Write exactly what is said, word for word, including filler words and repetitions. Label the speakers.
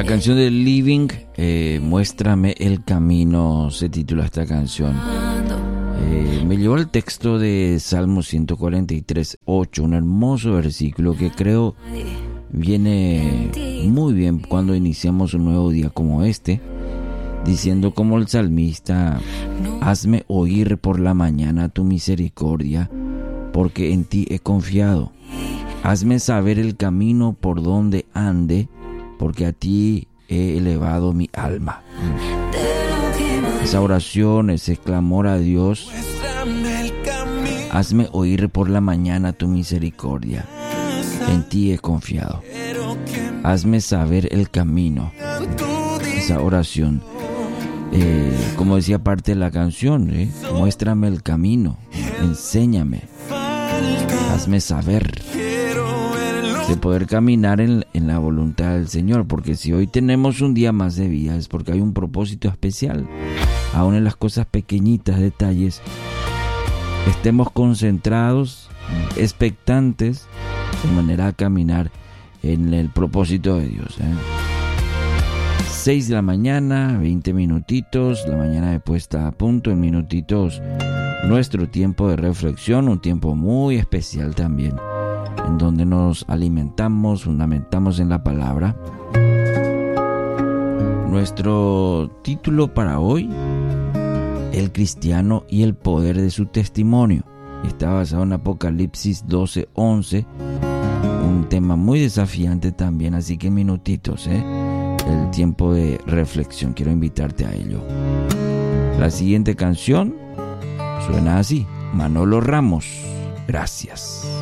Speaker 1: La canción de Living, eh, Muéstrame el Camino, se titula esta canción. Eh, me llevó al texto de Salmo ciento cuarenta y tres, ocho, un hermoso versículo que creo viene muy bien cuando iniciamos un nuevo día como este, diciendo como el salmista: hazme oír por la mañana tu misericordia, porque en ti he confiado. Hazme saber el camino por donde ande, porque a ti he elevado mi alma. Esa oración, ese clamor a Dios: hazme oír por la mañana tu misericordia, en ti he confiado. Hazme saber el camino. Esa oración, eh, como decía parte de la canción, eh, muéstrame el camino, enséñame, hazme saber de poder caminar en, en la voluntad del Señor, porque si hoy tenemos un día más de vida es porque hay un propósito especial. Aún en las cosas pequeñitas, detalles, estemos concentrados, expectantes, de manera a caminar en el propósito de Dios. ¿eh? seis de la mañana, veinte minutitos, la mañana de puesta a punto, en minutitos, nuestro tiempo de reflexión, un tiempo muy especial también, en donde nos alimentamos, fundamentamos en la palabra. Nuestro título para hoy: el cristiano y el poder de su testimonio. Está basado en Apocalipsis doce once, un tema muy desafiante también, así que en minutitos, ¿eh? el tiempo de reflexión, quiero invitarte a ello. La siguiente canción suena así: Manolo Ramos, Gracias.